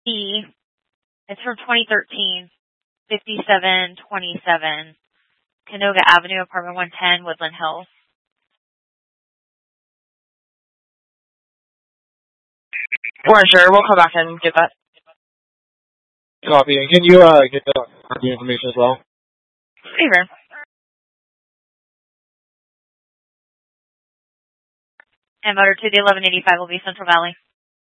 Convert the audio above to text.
It's from 2013, 5727, Canoga Avenue, apartment 110, Woodland Hills. We're sure. We'll come back and get that. Copy. And can you get the parking information as well? Favor. And motor to the 1185 will be Central Valley.